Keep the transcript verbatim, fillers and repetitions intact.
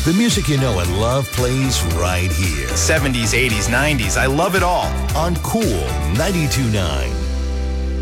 The music you know and love plays right here. seventies, eighties, nineties. I love it all. On Cool ninety-two point nine.